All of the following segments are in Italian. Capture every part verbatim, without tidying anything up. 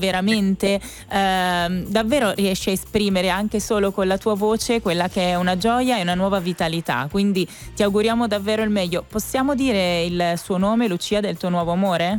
veramente ehm, davvero riesci a esprimere anche solo con la tua voce quella che è una gioia e una nuova vitalità, quindi ti auguriamo davvero il meglio. Possiamo dire il suo nome, Lucia, del tuo nuovo amore?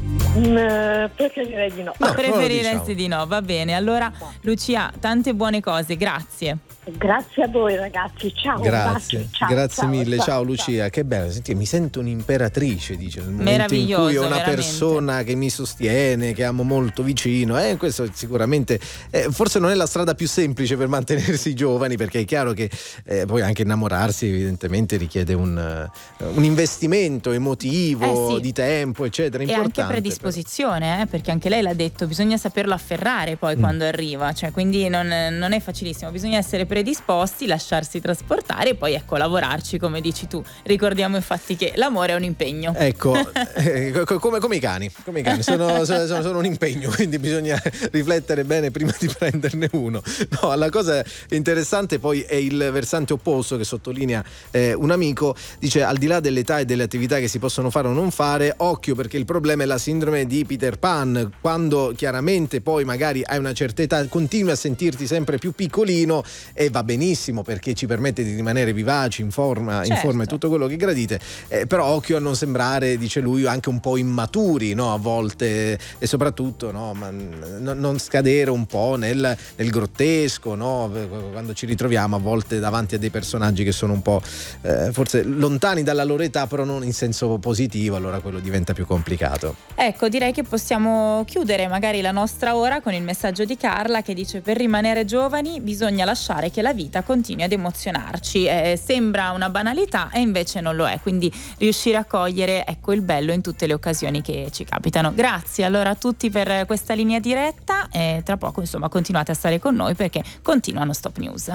Mm, preferirei di no. no Preferiresti di no, va bene. Allora Lucia, tante buone cose, grazie. Grazie a voi ragazzi, ciao. Grazie, baci, ciao, grazie ciao, mille, ciao, ciao Lucia, ciao. Che bello, senti, mi sento un'imperatrice, dice, nel momento in cui ho una veramente. persona che mi sostiene, che amo molto vicino, eh, questo sicuramente eh, forse non è la strada più semplice per mantenersi giovani, perché è chiaro che eh, poi anche innamorarsi evidentemente richiede un, uh, un investimento emotivo, eh sì. di tempo, eccetera, e importante. anche predisposizione, eh, perché anche lei l'ha detto, bisogna saperlo afferrare poi mm. quando arriva, cioè, quindi non, non è facilissimo, bisogna essere predisposti, lasciarsi trasportare e poi ecco lavorarci, come dici tu. Ricordiamo infatti che l'amore è un impegno. Ecco, eh, come, come i cani, come i cani sono, sono, sono un impegno, quindi bisogna riflettere bene prima di prenderne uno. No, la cosa interessante poi è il versante opposto che sottolinea eh, un amico, dice: al di là dell'età e delle attività che si possono fare o non fare, occhio, perché il problema è la sindrome di Peter Pan, quando chiaramente poi magari hai una certa età continui a sentirti sempre più piccolino, e va benissimo perché ci permette di rimanere vivaci, in forma, certo. in forma e tutto quello che gradite, eh, però occhio a non sembrare, dice lui, anche un po' immaturi, no, a volte, e soprattutto no, ma n- non scadere un po' nel, nel grottesco, no, quando ci ritroviamo a volte davanti a dei personaggi che sono un po' eh, forse lontani dalla loro età, però non in senso positivo, allora quello diventa più complicato. Ecco, direi che possiamo chiudere magari la nostra ora con il messaggio di Carla che dice: per rimanere giovani bisogna lasciare che la vita continui ad emozionarci. Eh, sembra una banalità e invece non lo è, quindi riuscire a cogliere ecco il bello in tutte le occasioni che ci capitano. Grazie allora a tutti per questa linea diretta e tra poco insomma continuate a stare con noi perché continuano Stop News.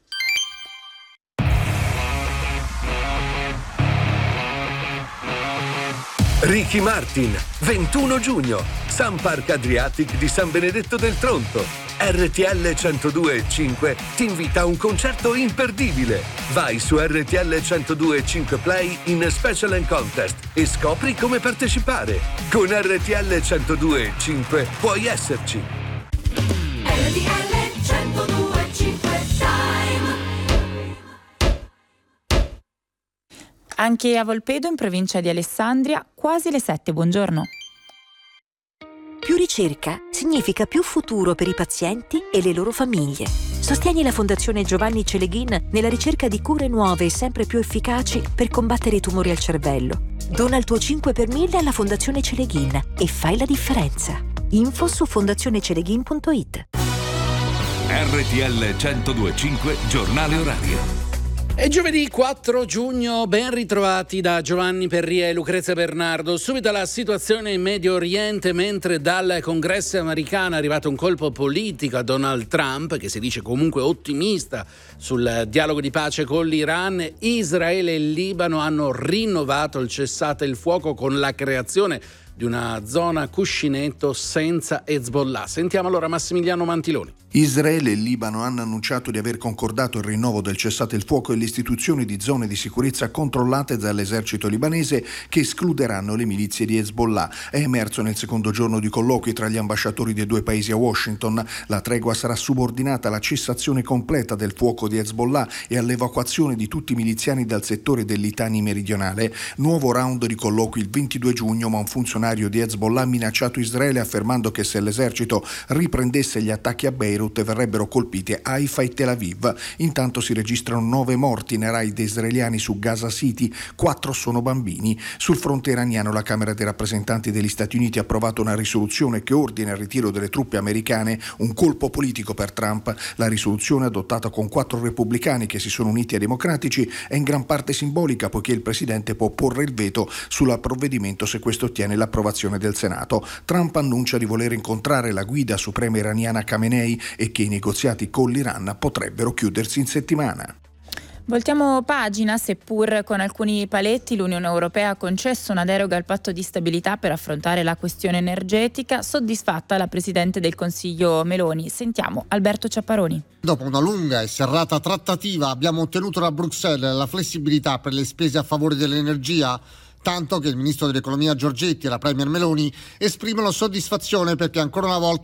Ricky Martin, ventuno giugno, Sun Park Adriatic di San Benedetto del Tronto. R T L centodue e cinque ti invita a un concerto imperdibile. Vai su R T L centodue e cinque Play in Special and Contest e scopri come partecipare. Con R T L centodue e cinque puoi esserci. R T L centodue e cinque Time. Anche a Volpedo, in provincia di Alessandria, quasi le sette. Buongiorno. Più ricerca significa più futuro per i pazienti e le loro famiglie. Sostieni la Fondazione Giovanni Celeghin nella ricerca di cure nuove e sempre più efficaci per combattere i tumori al cervello. Dona il tuo cinque per mille alla Fondazione Celeghin e fai la differenza. Info su fondazioneceleghin punto it. R T L centodue e cinque, giornale orario. È giovedì quattro giugno, ben ritrovati da Giovanni Perria e Lucrezia Bernardo. Subito la situazione in Medio Oriente, mentre dal Congresso americano è arrivato un colpo politico a Donald Trump, che si dice comunque ottimista sul dialogo di pace con l'Iran. Israele e il Libano hanno rinnovato il cessate il fuoco con la creazione di una zona cuscinetto senza Hezbollah. Sentiamo allora Massimiliano Mantiloni. Israele e il Libano hanno annunciato di aver concordato il rinnovo del cessate il fuoco e l'istituzione di zone di sicurezza controllate dall'esercito libanese che escluderanno le milizie di Hezbollah. È emerso nel secondo giorno di colloqui tra gli ambasciatori dei due paesi a Washington. La tregua sarà subordinata alla cessazione completa del fuoco di Hezbollah e all'evacuazione di tutti i miliziani dal settore del Litani meridionale. Nuovo round di colloqui il ventidue giugno, ma un funzionario di Hezbollah ha minacciato Israele affermando che se l'esercito riprendesse gli attacchi a Beirut verrebbero colpite Haifa e Tel Aviv. Intanto si registrano nove morti nei raid israeliani su Gaza City, quattro sono bambini. Sul fronte iraniano la Camera dei rappresentanti degli Stati Uniti ha approvato una risoluzione che ordina il ritiro delle truppe americane, un colpo politico per Trump. La risoluzione, adottata con quattro repubblicani che si sono uniti ai democratici, è in gran parte simbolica poiché il presidente può porre il veto sul provvedimento se questo ottiene l'approvazione del Senato. Trump annuncia di voler incontrare la guida suprema iraniana Khamenei e che i negoziati con l'Iran potrebbero chiudersi in settimana. Voltiamo pagina, seppur con alcuni paletti. L'Unione Europea ha concesso una deroga al patto di stabilità per affrontare la questione energetica. Soddisfatta la Presidente del Consiglio Meloni. Sentiamo Alberto Ciapparoni. Dopo una lunga e serrata trattativa abbiamo ottenuto da Bruxelles la flessibilità per le spese a favore dell'energia, tanto che il ministro dell'economia Giorgetti e la premier Meloni esprimono soddisfazione perché ancora una volta